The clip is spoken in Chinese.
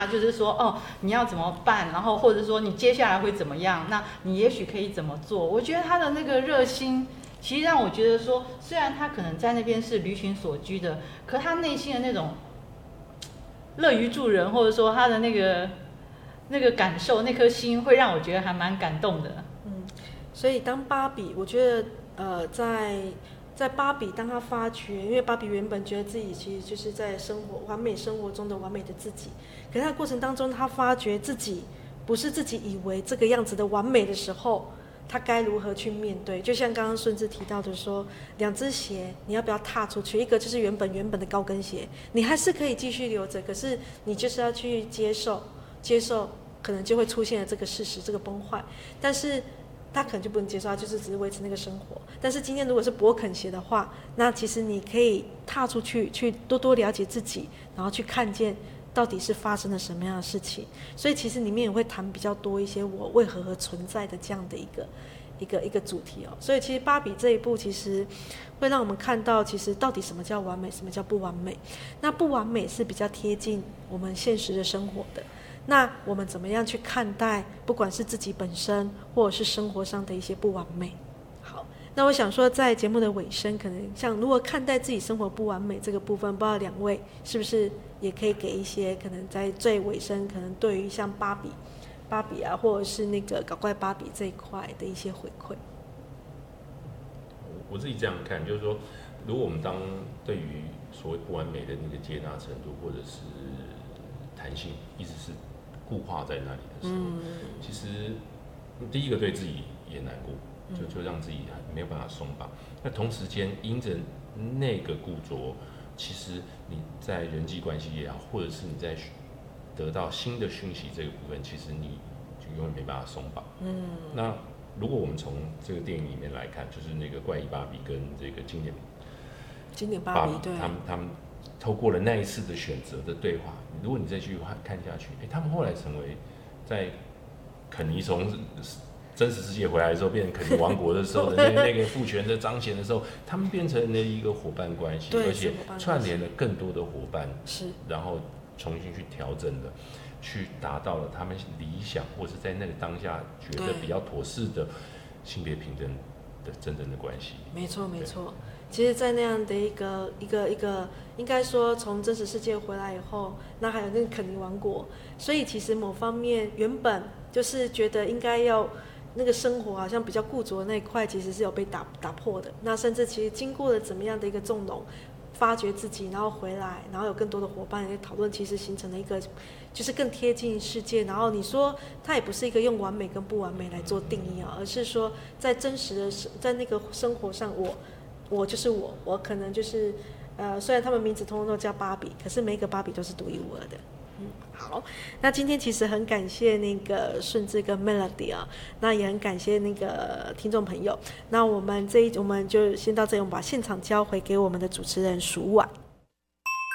就是说哦，你要怎么办，然后或者说你接下来会怎么样，那你也许可以怎么做。我觉得他的那个热心，其实让我觉得说，虽然他可能在那边是离群所居的，可他内心的那种乐于助人，或者说他的那个感受，那颗心，会让我觉得还蛮感动的。 所以当芭比，我觉得在芭比，当他发觉，因为芭比原本觉得自己其实就是在完美生活中的完美的自己，可是在过程当中，他发觉自己不是自己以为这个样子的完美的时候，他该如何去面对？就像刚刚顺治提到的说，两只鞋你要不要踏出去？一个就是原本的高跟鞋，你还是可以继续留着，可是你就是要去接受，可能就会出现了这个事实，这个崩坏，但是他可能就不能接受，他就是只是维持那个生活。但是今天如果是勃肯鞋的话，那其实你可以踏出去，去多多了解自己，然后去看见到底是发生了什么样的事情。所以其实里面也会谈比较多一些我为何而存在的这样的一个主题哦。所以其实芭比这一部其实会让我们看到，其实到底什么叫完美，什么叫不完美。那不完美是比较贴近我们现实的生活的。那我们怎么样去看待，不管是自己本身，或者是生活上的一些不完美？好，那我想说，在节目的尾声，可能像如何看待自己生活不完美这个部分，不知道两位是不是也可以给一些可能在最尾声，可能对于像芭比啊，或者是那个搞怪芭比这一块的一些回馈。 我自己这样看，就是说，如果我们对于所谓不完美的那个接纳程度，或者是弹性，一直是固化在那里的时候，其实第一个对自己也难过，就让自己没有办法松绑。那同时间因着那个固着，其实你在人际关系也好，或者是你在得到新的讯息这个部分，其实你就永远没办法松绑。那如果我们从这个电影里面来看，就是那个怪异芭比跟这个经典芭比，对， 他们透过了那一次的选择的对话，如果你再去看下去，他们后来成为在肯尼从真实世界回来的时候，变成肯尼王国的时候的那个父权的彰显的时候，他们变成了一个伙伴关系，而且串联了更多的伙伴，然后重新去调整了，去达到了他们理想或是在那个当下觉得比较妥适的性别平等的真正的关系。 没错没错。其实，在那样的一个，应该说从真实世界回来以后，那还有那个肯尼王国，所以其实某方面原本就是觉得应该要那个生活好像比较固着的那一块，其实是有被打破的。那甚至其实经过了怎么样的一个纵容，发掘自己，然后回来，然后有更多的伙伴来讨论，其实形成了一个就是更贴近世界。然后你说它也不是一个用完美跟不完美来做定义啊，而是说在真实的在那个生活上，我就是我可能就是虽然他们名字通通都叫芭比，可是每一个芭比都是独一无二的。好，那今天其实很感谢那个顺治跟 Melody 啊，那也很感谢那个听众朋友。那我们就先到这里，我们把现场交回给我们的主持人蜀婉。